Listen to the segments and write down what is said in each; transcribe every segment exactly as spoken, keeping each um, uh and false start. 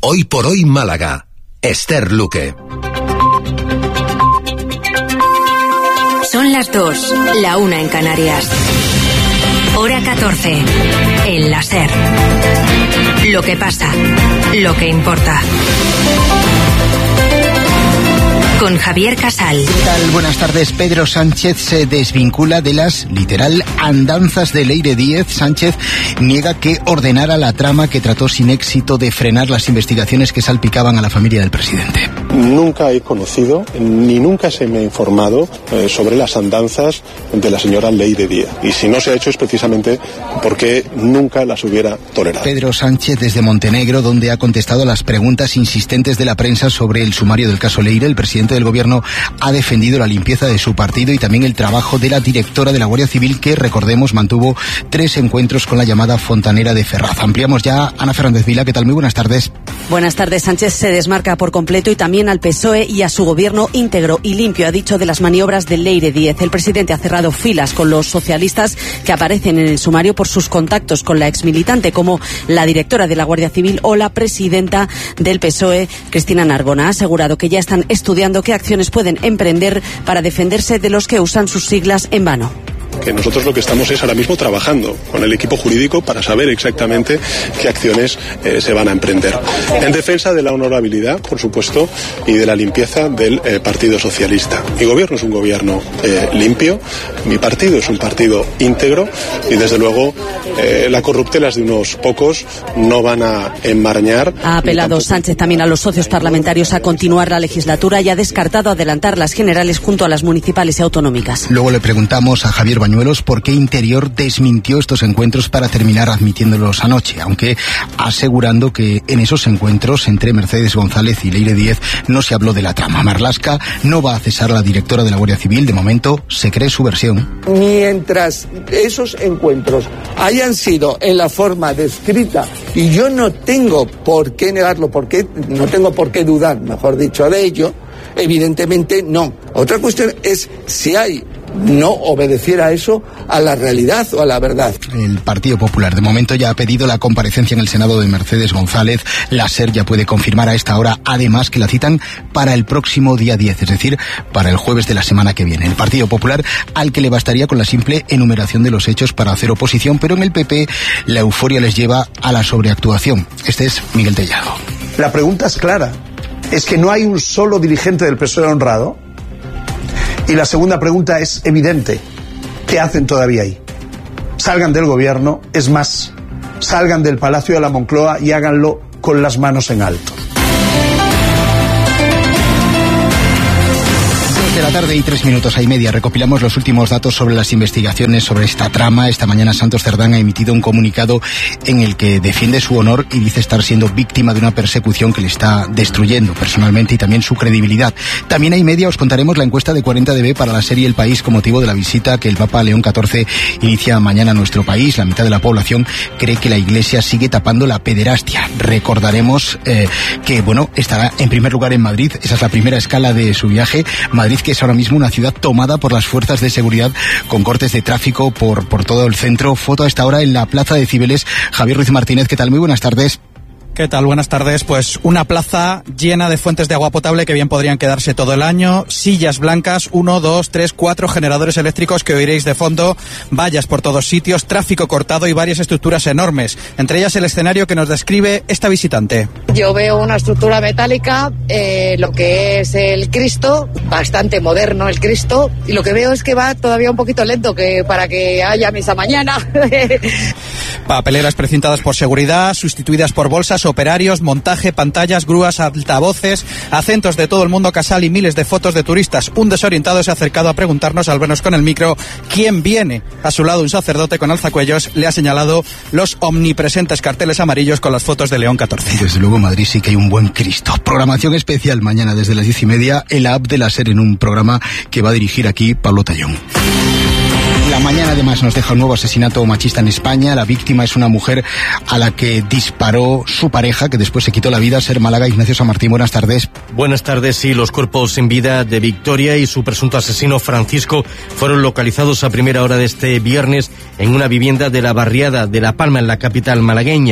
Hoy por hoy Málaga. Esther Luque. Son las dos, la una en Canarias. Hora catorce. El la SER. Lo que pasa, lo que importa. Con Javier Casal. ¿Qué tal? Buenas tardes. Pedro Sánchez se desvincula de las, literal, andanzas de Leire Díez. Sánchez niega que ordenara la trama que trató sin éxito de frenar las investigaciones que salpicaban a la familia del presidente. Nunca he conocido, ni nunca se me ha informado eh, sobre las andanzas de la señora Leire Díez. Y si no se ha hecho es precisamente porque nunca las hubiera tolerado. Pedro Sánchez desde Montenegro, donde ha contestado a las preguntas insistentes de la prensa sobre el sumario del caso Leire. El presidente del gobierno ha defendido la limpieza de su partido y también el trabajo de la directora de la Guardia Civil, que, recordemos, mantuvo tres encuentros con la llamada Fontanera de Ferraz. Ampliamos ya. Ana Fernández Vila, ¿qué tal? Muy buenas tardes. Buenas tardes. Sánchez se desmarca por completo y también al P S O E y a su gobierno íntegro y limpio, ha dicho, de las maniobras de Leire Díez. El presidente ha cerrado filas con los socialistas que aparecen en el sumario por sus contactos con la exmilitante, como la directora de la Guardia Civil o la presidenta del P S O E, Cristina Narbona. Ha asegurado que ya están estudiando qué acciones pueden emprender para defenderse de los que usan sus siglas en vano. Que nosotros lo que estamos es ahora mismo trabajando con el equipo jurídico para saber exactamente qué acciones eh, se van a emprender. En defensa de la honorabilidad, por supuesto, y de la limpieza del eh, Partido Socialista. Mi gobierno es un gobierno eh, limpio, mi partido es un partido íntegro y, desde luego, eh, las corruptelas de unos pocos no van a enmarañar. Ha apelado Sánchez también a los socios parlamentarios a continuar la legislatura y ha descartado adelantar las generales junto a las municipales y autonómicas. Luego le preguntamos a Javier Bañuelos por qué Interior desmintió estos encuentros para terminar admitiéndolos anoche, aunque asegurando que en esos encuentros entre Mercedes González y Leire Díez no se habló de la trama. Marlaska no va a cesar a la directora de la Guardia Civil. De momento se cree su versión. Mientras esos encuentros hayan sido en la forma descrita, y yo no tengo por qué negarlo, porque no tengo por qué dudar, mejor dicho, de ello, evidentemente no. Otra cuestión es si hay no obedeciera eso a la realidad o a la verdad. El Partido Popular de momento ya ha pedido la comparecencia en el Senado de Mercedes González. La SER ya puede confirmar a esta hora, además, que la citan para el próximo día diez, es decir, para el jueves de la semana que viene. El Partido Popular, al que le bastaría con la simple enumeración de los hechos para hacer oposición, pero en el P P la euforia les lleva a la sobreactuación. Este es Miguel Tellado. La pregunta es clara. ¿Es que no hay un solo dirigente del P S O E honrado? Y la segunda pregunta es evidente. ¿Qué hacen todavía ahí? Salgan del gobierno, es más, salgan del Palacio de la Moncloa y háganlo con las manos en alto. De la tarde y tres minutos a y media recopilamos los últimos datos sobre las investigaciones sobre esta trama. Esta mañana Santos Cerdán ha emitido un comunicado en el que defiende su honor y dice estar siendo víctima de una persecución que le está destruyendo personalmente y también su credibilidad. También a y media os contaremos la encuesta de cuarenta D B para la serie El País con motivo de la visita que el Papa León catorce inicia mañana a nuestro país. La mitad de la población cree que la Iglesia sigue tapando la pederastia. Recordaremos eh, que, bueno, estará en primer lugar en Madrid. Esa es la primera escala de su viaje. Madrid, que es ahora mismo una ciudad tomada por las fuerzas de seguridad con cortes de tráfico por, por todo el centro. Foto a esta hora en la Plaza de Cibeles. Javier Ruiz Martínez, ¿qué tal? Muy buenas tardes. ¿Qué tal? Buenas tardes. Pues una plaza llena de fuentes de agua potable que bien podrían quedarse todo el año, sillas blancas, uno, dos, tres, cuatro generadores eléctricos que oiréis de fondo, vallas por todos sitios, tráfico cortado y varias estructuras enormes, entre ellas el escenario que nos describe esta visitante. Yo veo una estructura metálica, eh, lo que es el Cristo, bastante moderno el Cristo, y lo que veo es que va todavía un poquito lento que para que haya misa mañana. Papeleras precintadas por seguridad, sustituidas por bolsas, operarios, montaje, pantallas, grúas, altavoces, acentos de todo el mundo casal y miles de fotos de turistas. Un desorientado se ha acercado a preguntarnos al vernos con el micro quién viene. A su lado un sacerdote con alzacuellos le ha señalado los omnipresentes carteles amarillos con las fotos de León catorce. Desde luego Madrid sí que hay un buen Cristo. Programación especial mañana desde las diez y media, el app de la SER en un programa que va a dirigir aquí Pablo Tallón. La mañana además nos deja un nuevo asesinato machista en España. La víctima es una mujer a la que disparó su pareja, que después se quitó la vida. SER Málaga, Ignacio San Martín, buenas tardes. Buenas tardes, sí, los cuerpos sin vida de Victoria y su presunto asesino Francisco fueron localizados a primera hora de este viernes en una vivienda de la barriada de La Palma, en la capital malagueña.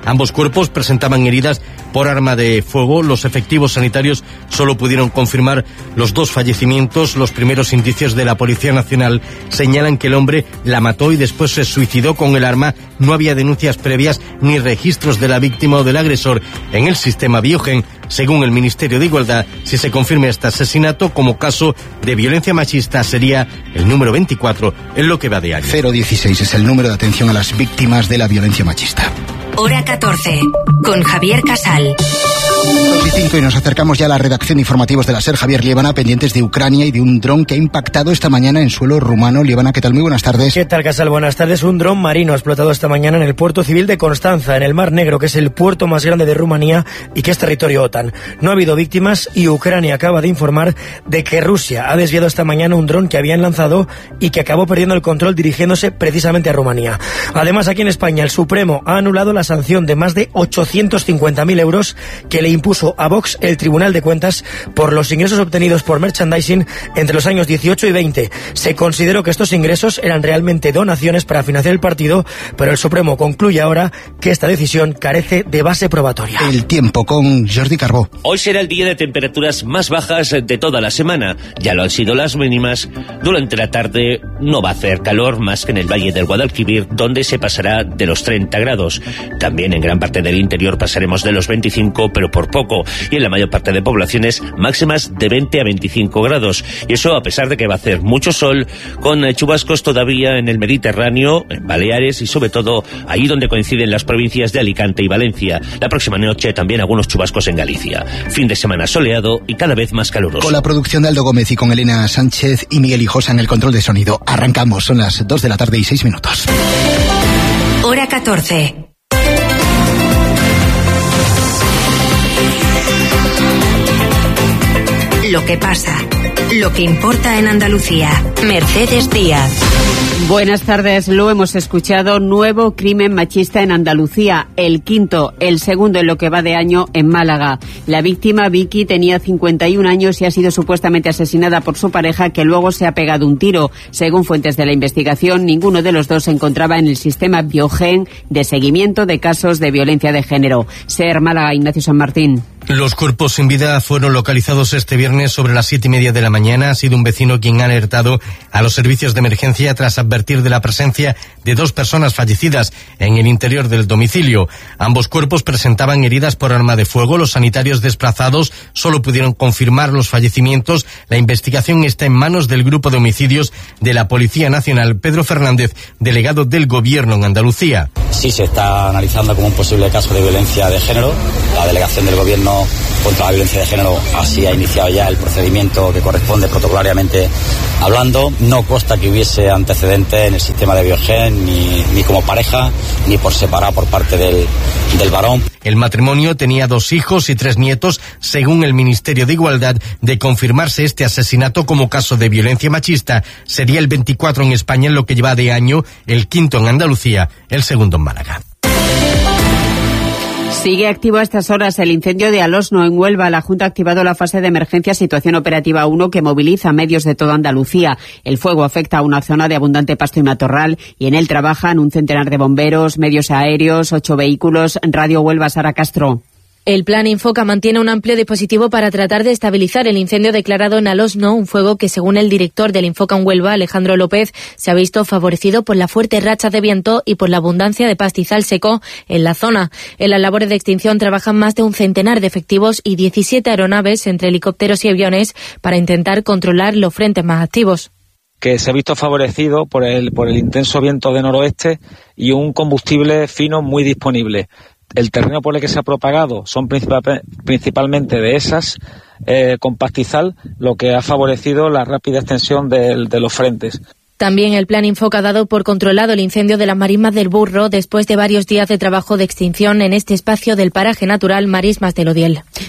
Ambos cuerpos presentaban heridas por arma de fuego. Los efectivos sanitarios solo pudieron confirmar los dos fallecimientos. Los primeros indicios de la Policía Nacional señalan que el hombre la mató y después se suicidó con el arma. No había denuncias previas ni registros de la víctima o del agresor en el sistema Biogen. Según el Ministerio de Igualdad, si se confirma este asesinato como caso de violencia machista, sería el número veinticuatro en lo que va de año. cero dieciséis es el número de atención a las víctimas de la violencia machista. Hora catorce, con Javier Casal. dos y cinco y nos acercamos ya a la redacción de informativos de la SER. Javier Liébana, pendientes de Ucrania y de un dron que ha impactado esta mañana en suelo rumano. Liébana, ¿qué tal? Muy buenas tardes. ¿Qué tal, Casal? Buenas tardes. Un dron marino ha explotado esta mañana en el puerto civil de Constanza, en el Mar Negro, que es el puerto más grande de Rumanía y que es territorio OTAN. No ha habido víctimas y Ucrania acaba de informar de que Rusia ha desviado esta mañana un dron que habían lanzado y que acabó perdiendo el control dirigiéndose precisamente a Rumanía. Además, aquí en España, el Supremo ha anulado la sanción de más de ochocientos cincuenta mil euros que le impuso a Vox el Tribunal de Cuentas por los ingresos obtenidos por merchandising entre los años dieciocho y veinte. Se consideró que estos ingresos eran realmente donaciones para financiar el partido, pero el Supremo concluye ahora que esta decisión carece de base probatoria. El tiempo con Jordi Carbó. Hoy será el día de temperaturas más bajas de toda la semana. Ya lo han sido las mínimas. Durante la tarde no va a hacer calor más que en el Valle del Guadalquivir, donde se pasará de los treinta grados. También en gran parte del interior pasaremos de los veinticinco, pero por poco. Y en la mayor parte de poblaciones máximas de veinte a veinticinco grados. Y eso a pesar de que va a hacer mucho sol, con chubascos todavía en el Mediterráneo, en Baleares y sobre todo ahí donde coinciden las provincias de Alicante y Valencia. La próxima noche también algunos chubascos en Galicia. Fin de semana soleado y cada vez más caluroso. Con la producción de Aldo Gómez y con Elena Sánchez y Miguel Hijosa en el control de sonido. Arrancamos, son las dos de la tarde y seis minutos. Hora catorce. Lo que pasa, lo que importa en Andalucía. Mercedes Díaz. Buenas tardes, lo hemos escuchado. Nuevo crimen machista en Andalucía, el quinto, el segundo en lo que va de año en Málaga. La víctima, Vicky, tenía cincuenta y un años y ha sido supuestamente asesinada por su pareja, que luego se ha pegado un tiro. Según fuentes de la investigación, ninguno de los dos se encontraba en el sistema Biogen de seguimiento de casos de violencia de género. SER Málaga, Ignacio San Martín. Los cuerpos sin vida fueron localizados este viernes sobre las siete y media de la mañana. Ha sido un vecino quien ha alertado a los servicios de emergencia tras advertir de la presencia de dos personas fallecidas en el interior del domicilio. Ambos cuerpos presentaban heridas por arma de fuego. Los sanitarios desplazados solo pudieron confirmar los fallecimientos. La investigación está en manos del Grupo de Homicidios de la Policía Nacional. Pedro Fernández, delegado del Gobierno en Andalucía. Sí, se está analizando como un posible caso de violencia de género. La delegación del Gobierno contra la violencia de género así ha iniciado ya el procedimiento que corresponde protocolariamente hablando. No consta que hubiese antecedentes en el sistema de Biogen, ni, ni como pareja, ni por separado por parte del, del varón. El matrimonio tenía dos hijos y tres nietos. Según el Ministerio de Igualdad, de confirmarse este asesinato como caso de violencia machista, sería el veinticuatro en España en lo que lleva de año, el quinto en Andalucía, el segundo en Málaga. Sigue activo a estas horas el incendio de Alosno, en Huelva. La Junta ha activado la fase de emergencia Situación Operativa uno, que moviliza medios de toda Andalucía. El fuego afecta a una zona de abundante pasto y matorral y en él trabajan un centenar de bomberos, medios aéreos, ocho vehículos. Radio Huelva, Sara Castro. El plan Infoca mantiene un amplio dispositivo para tratar de estabilizar el incendio declarado en Alosno, un fuego que, según el director del Infoca en Huelva, Alejandro López, se ha visto favorecido por la fuerte racha de viento y por la abundancia de pastizal seco en la zona. En las labores de extinción trabajan más de un centenar de efectivos y diecisiete aeronaves, entre helicópteros y aviones, para intentar controlar los frentes más activos. Que se ha visto favorecido por el, por el intenso viento de noroeste y un combustible fino muy disponible. El terreno por el que se ha propagado son principal, principalmente dehesas eh, con pastizal, lo que ha favorecido la rápida extensión de, de los frentes. También el plan Infoca ha dado por controlado el incendio de las marismas del Burro después de varios días de trabajo de extinción en este espacio del paraje natural Marismas del Odiel.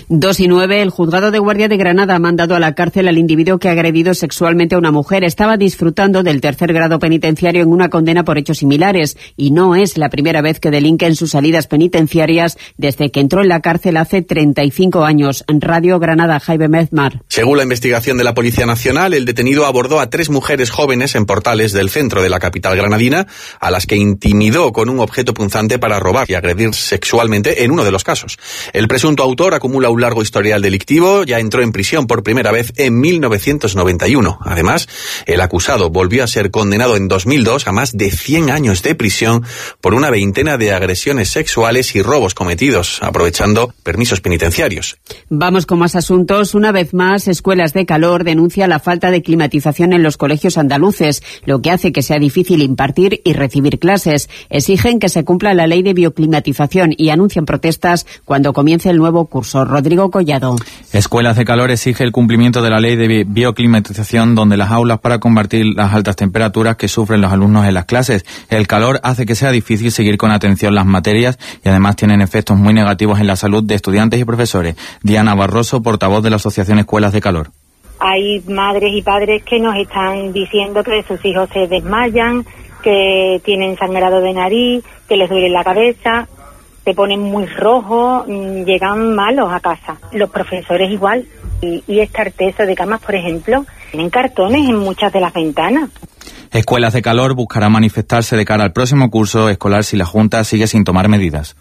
Dos y nueve, el juzgado de guardia de Granada ha mandado a la cárcel al individuo que ha agredido sexualmente a una mujer. Estaba disfrutando del tercer grado penitenciario en una condena por hechos similares y no es la primera vez que delinque en sus salidas penitenciarias desde que entró en la cárcel hace treinta y cinco años. Radio Granada, Jaime Mezmar. Según la investigación de la Policía Nacional, el detenido abordó a tres mujeres jóvenes en portales del centro de la capital granadina, a las que intimidó con un objeto punzante para robar y agredir sexualmente en uno de los casos. El presunto autor acumula un largo historial delictivo, ya entró en prisión por primera vez en mil novecientos noventa y uno. Además, el acusado volvió a ser condenado en dos mil dos a más de cien años de prisión por una veintena de agresiones sexuales y robos cometidos, aprovechando permisos penitenciarios. Vamos con más asuntos. Una vez más, Escuelas de Calor denuncia la falta de climatización en los colegios andaluces, lo que hace que sea difícil impartir y recibir clases. Exigen que se cumpla la ley de bioclimatización y anuncian protestas cuando comience el nuevo curso. Rodrigo Collado. Escuelas de Calor exige el cumplimiento de la ley de bioclimatización, donde las aulas para combatir las altas temperaturas que sufren los alumnos en las clases. El calor hace que sea difícil seguir con atención las materias y además tienen efectos muy negativos en la salud de estudiantes y profesores. Diana Barroso, portavoz de la Asociación Escuelas de Calor. Hay madres y padres que nos están diciendo que sus hijos se desmayan, que tienen sangrado de nariz, que les duele la cabeza, se ponen muy rojos, llegan malos a casa. Los profesores igual. Y, y esta artesa de camas, por ejemplo, tienen cartones en muchas de las ventanas. Escuelas de Calor buscará manifestarse de cara al próximo curso escolar si la Junta sigue sin tomar medidas.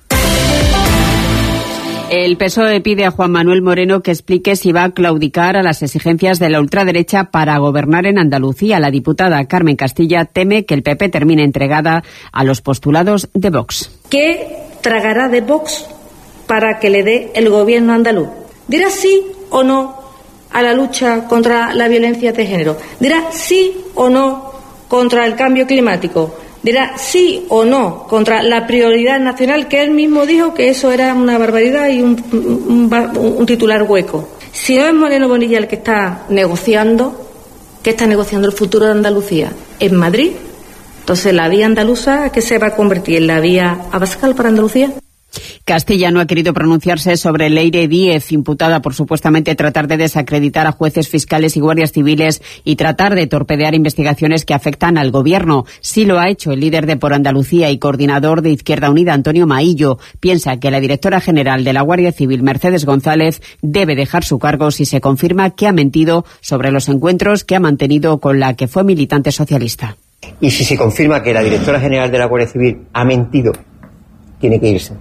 El P S O E pide a Juan Manuel Moreno que explique si va a claudicar a las exigencias de la ultraderecha para gobernar en Andalucía. La diputada Carmen Castilla teme que el P P termine entregada a los postulados de Vox. ¿Qué tragará de Vox para que le dé el gobierno andaluz? ¿Dirá sí o no a la lucha contra la violencia de género? ¿Dirá sí o no contra el cambio climático? ¿Dirá sí o no contra la prioridad nacional, que él mismo dijo que eso era una barbaridad y un, un, un titular hueco? Si no es Moreno Bonilla el que está negociando, ¿qué está negociando el futuro de Andalucía? ¿En Madrid? Entonces, ¿la vía andaluza qué se va a convertir? ¿En la vía Abascal para Andalucía? Castilla no ha querido pronunciarse sobre Leire Díez, imputada por supuestamente tratar de desacreditar a jueces, fiscales y guardias civiles y tratar de torpedear investigaciones que afectan al gobierno. Sí lo ha hecho el líder de Por Andalucía y coordinador de Izquierda Unida, Antonio Maillo. Piensa que la directora general de la Guardia Civil, Mercedes González, debe dejar su cargo si se confirma que ha mentido sobre los encuentros que ha mantenido con la que fue militante socialista. Y si se confirma que la directora general de la Guardia Civil ha mentido, tiene que irse.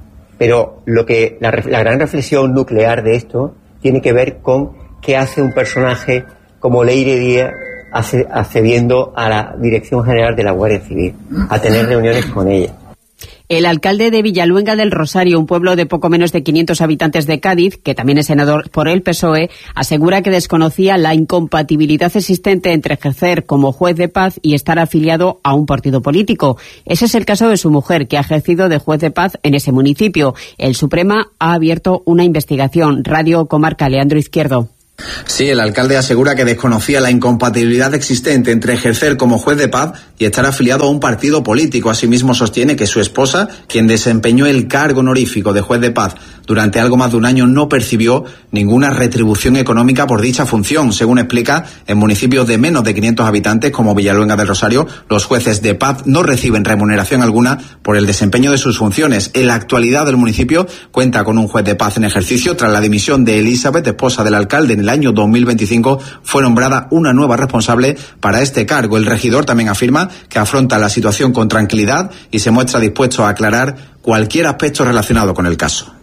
Pero lo que la, la gran reflexión nuclear de esto tiene que ver con qué hace un personaje como Leire Díez accediendo a la Dirección General de la Guardia Civil, a tener reuniones con ella. El alcalde de Villaluenga del Rosario, un pueblo de poco menos de quinientos habitantes de Cádiz, que también es senador por el P S O E, asegura que desconocía la incompatibilidad existente entre ejercer como juez de paz y estar afiliado a un partido político. Ese es el caso de su mujer, que ha ejercido de juez de paz en ese municipio. El Suprema ha abierto una investigación. Radio Comarca, Leandro Izquierdo. Sí, el alcalde asegura que desconocía la incompatibilidad existente entre ejercer como juez de paz y estar afiliado a un partido político. Asimismo, sostiene que su esposa, quien desempeñó el cargo honorífico de juez de paz durante algo más de un año, no percibió ninguna retribución económica por dicha función. Según explica, en municipios de menos de quinientos habitantes, como Villaluenga del Rosario, los jueces de paz no reciben remuneración alguna por el desempeño de sus funciones. En la actualidad, el municipio cuenta con un juez de paz en ejercicio. Tras la dimisión de Elizabeth, esposa del alcalde, en el año dos mil veinticinco fue nombrada una nueva responsable para este cargo. El regidor también afirma que afronta la situación con tranquilidad y se muestra dispuesto a aclarar cualquier aspecto relacionado con el caso.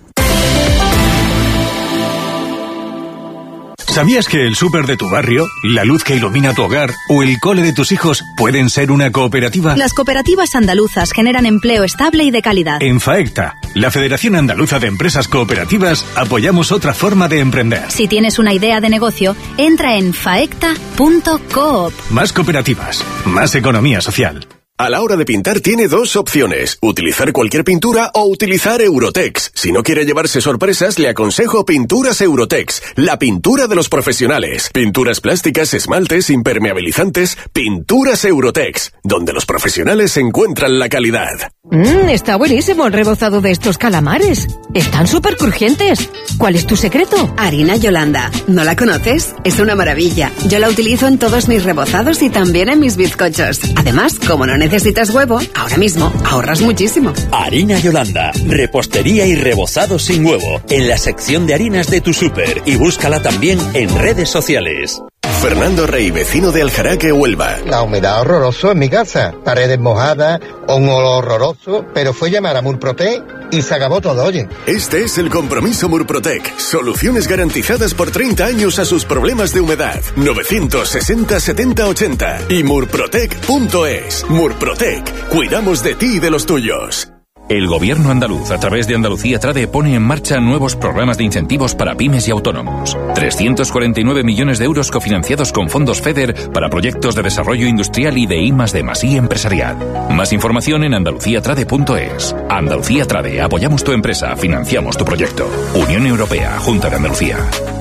¿Sabías que el súper de tu barrio, la luz que ilumina tu hogar o el cole de tus hijos pueden ser una cooperativa? Las cooperativas andaluzas generan empleo estable y de calidad. En FAECTA, la Federación Andaluza de Empresas Cooperativas, apoyamos otra forma de emprender. Si tienes una idea de negocio, entra en faecta punto coop. Más cooperativas, más economía social. A la hora de pintar tiene dos opciones, utilizar cualquier pintura o utilizar Eurotex. Si no quiere llevarse sorpresas, le aconsejo Pinturas Eurotex, la pintura de los profesionales. Pinturas plásticas, esmaltes, impermeabilizantes, Pinturas Eurotex, donde los profesionales encuentran la calidad. Mmm, está buenísimo el rebozado de estos calamares. Están súper crujientes. ¿Cuál es tu secreto? Harina Yolanda. ¿No la conoces? Es una maravilla. Yo la utilizo en todos mis rebozados y también en mis bizcochos. Además, como no necesitas huevo, ahora mismo ahorras muchísimo. Harina Yolanda. Repostería y rebozado sin huevo. En la sección de harinas de tu súper. Y búscala también en redes sociales. Fernando Rey, vecino de Aljaraque, Huelva. La humedad horroroso en mi casa. Paredes mojadas, un olor horroroso, pero fue llamar a Murprotec y se acabó todo, oye. Este es el compromiso Murprotec. Soluciones garantizadas por treinta años a sus problemas de humedad. novecientos sesenta setenta ochenta y murprotec punto es. Murprotec. Cuidamos de ti y de los tuyos. El gobierno andaluz, a través de Andalucía Trade, pone en marcha nuevos programas de incentivos para pymes y autónomos. trescientos cuarenta y nueve millones de euros cofinanciados con fondos FEDER para proyectos de desarrollo industrial y de I más D más I empresarial. Más información en andalucía trade punto es. Andalucía Trade, apoyamos tu empresa, financiamos tu proyecto. Unión Europea, Junta de Andalucía.